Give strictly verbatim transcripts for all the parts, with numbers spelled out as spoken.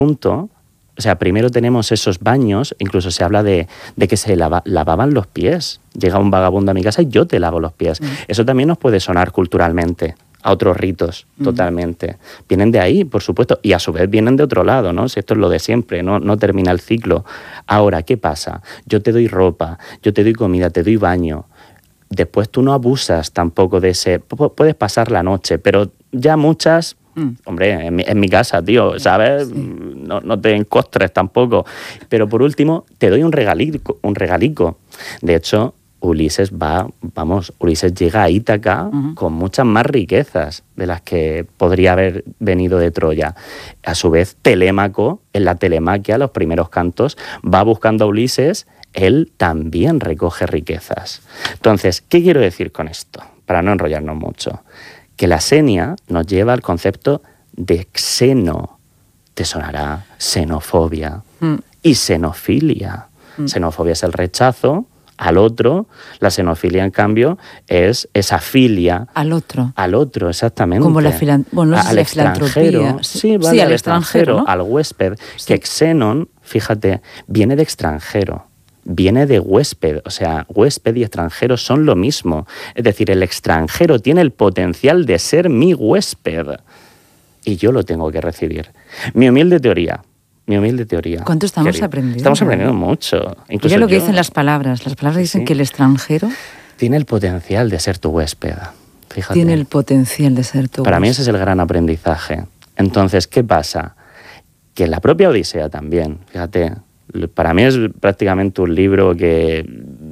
punto, o sea, primero tenemos esos baños, incluso se habla de, de que se lava, lavaban los pies. Llega un vagabundo a mi casa y yo te lavo los pies. Mm. Eso también nos puede sonar culturalmente a otros ritos, mm. totalmente. Vienen de ahí, por supuesto, y a su vez vienen de otro lado, ¿no? Si esto es lo de siempre, no, no termina el ciclo. Ahora, ¿qué pasa? Yo te doy ropa, yo te doy comida, te doy baño. Después tú no abusas tampoco de ese... Puedes pasar la noche, pero ya muchas... Mm. Hombre, en mi, en mi casa, tío, ¿sabes? Sí. No, no te encostres tampoco. Pero por último, te doy un regalico, un regalico. De hecho, Ulises va, vamos, Ulises llega a Ítaca uh-huh. con muchas más riquezas de las que podría haber venido de Troya. A su vez, Telémaco, en la Telemaquia, los primeros cantos, va buscando a Ulises, él también recoge riquezas. Entonces, ¿qué quiero decir con esto? Para no enrollarnos mucho. Que la xenia nos lleva al concepto de xeno. Te sonará xenofobia mm. y xenofilia. Mm. Xenofobia es el rechazo al otro, la xenofilia, en cambio, es esa filia... Al otro. Al otro, exactamente. Como la, filan... bueno, no sé al la extranjero. filantropía. Sí, vale, sí, al, al extranjero, extranjero, ¿no? Al huésped. Sí. Que xenon, fíjate, viene de extranjero. Viene de huésped, o sea, huésped y extranjero son lo mismo. Es decir, el extranjero tiene el potencial de ser mi huésped y yo lo tengo que recibir. Mi humilde teoría, mi humilde teoría. ¿Cuánto estamos querido, aprendiendo? Estamos aprendiendo mucho. Incluso Mira lo que yo, dicen las palabras. Las palabras dicen sí, que el extranjero... tiene el potencial de ser tu huésped. Fíjate. Tiene el potencial de ser tu Para huésped. mí ese es el gran aprendizaje. Entonces, ¿qué pasa? Que en la propia Odisea también, fíjate... Para mí es prácticamente un libro que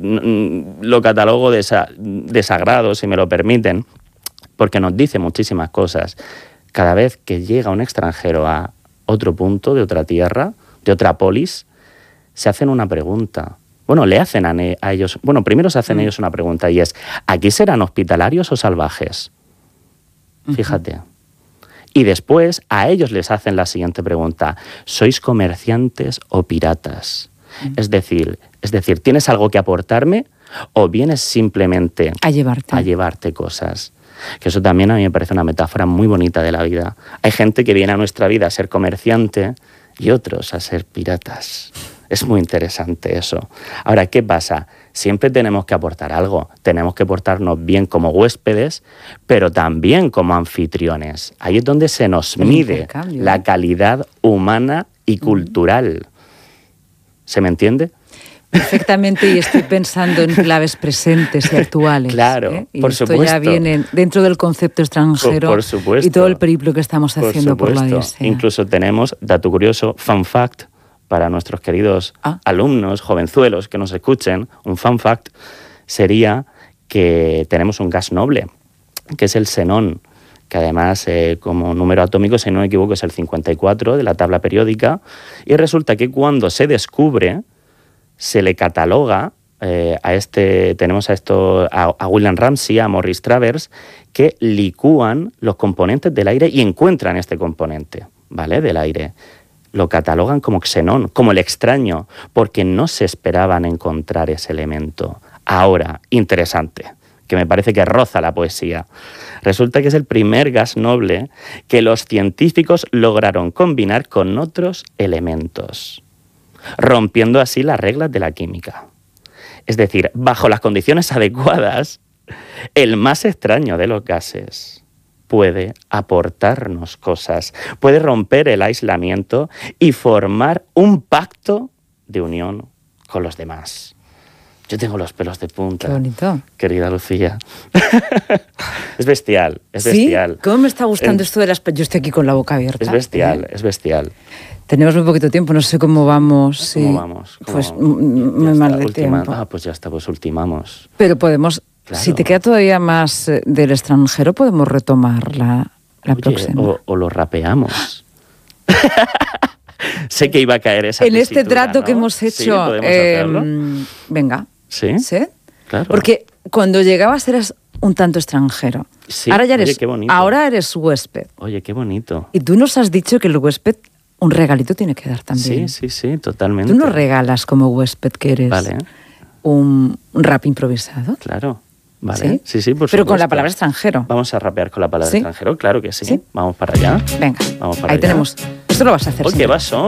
lo catalogo de, sa- de sagrado, si me lo permiten, porque nos dice muchísimas cosas. Cada vez que llega un extranjero a otro punto de otra tierra, de otra polis, se hacen una pregunta. Bueno, le hacen a, ne- a ellos... Bueno, primero se hacen mm. ellos una pregunta y es, ¿aquí serán hospitalarios o salvajes? Uh-huh. Fíjate. Y después a ellos les hacen la siguiente pregunta. ¿Sois comerciantes o piratas? Mm. Es decir, es decir, ¿tienes algo que aportarme o vienes simplemente a llevarte. a llevarte cosas? Que eso también a mí me parece una metáfora muy bonita de la vida. Hay gente que viene a nuestra vida a ser comerciante y otros a ser piratas. Es muy interesante eso. Ahora, ¿qué pasa? Siempre tenemos que aportar algo. Tenemos que portarnos bien como huéspedes, pero también como anfitriones. Ahí es donde se nos El mide la calidad humana y cultural. ¿Se me entiende? Perfectamente, y estoy pensando en claves presentes y actuales. Claro, ¿eh? Y por esto supuesto. ya viene dentro del concepto extranjero por, por supuesto. Y todo el periplo que estamos haciendo por, por la Odisea. Incluso tenemos, dato curioso, fun fact, para nuestros queridos ah. alumnos, jovenzuelos que nos escuchen, un fun fact sería que tenemos un gas noble, que es el xenón, que además eh, como número atómico, si no me equivoco, es el cincuenta y cuatro de la tabla periódica, y resulta que cuando se descubre, se le cataloga eh, a este, tenemos a esto, a, a William Ramsay, a Morris Travers, que licúan los componentes del aire y encuentran este componente, ¿vale?, del aire. Lo catalogan como xenón, como el extraño, porque no se esperaban encontrar ese elemento. Ahora, interesante, que me parece que roza la poesía. Resulta que es el primer gas noble que los científicos lograron combinar con otros elementos, rompiendo así las reglas de la química. Es decir, bajo las condiciones adecuadas, el más extraño de los gases puede aportarnos cosas, puede romper el aislamiento y formar un pacto de unión con los demás. Yo tengo los pelos de punta. Qué bonito. Querida Lucía. Es bestial, es ¿Sí? bestial. ¿Cómo me está gustando es, esto de las... Yo estoy aquí con la boca abierta. Es bestial, ¿eh? es bestial. Tenemos muy poquito tiempo, no sé cómo vamos. ¿Cómo sí. vamos? ¿Cómo pues vamos? muy mal de Ultima... tiempo. Ah, pues ya está, pues ultimamos. Pero podemos... Claro. Si te queda todavía más eh, del extranjero, podemos retomar la, la Oye, próxima. O, o lo rapeamos. Sé que iba a caer esa En este trato, ¿no?, que hemos hecho... Sí, podemos eh, hacerlo. Venga. ¿Sí? ¿Sí? Claro. Porque cuando llegabas eras un tanto extranjero. Sí. Ahora ya eres... Oye, qué bonito. Ahora eres huésped. Oye, qué bonito. Y tú nos has dicho que el huésped un regalito tiene que dar también. Sí, sí, sí, totalmente. Tú nos regalas como huésped que eres vale. un, un rap improvisado. Claro. Vale. ¿Sí? Sí, sí, por Pero supuesto. con la palabra extranjero. Vamos a rapear con la palabra ¿Sí? extranjero, claro que sí. ¿Sí? Vamos para allá. Venga. Vamos para Ahí allá. tenemos Esto lo vas a hacer. Oh, ¿qué pasó?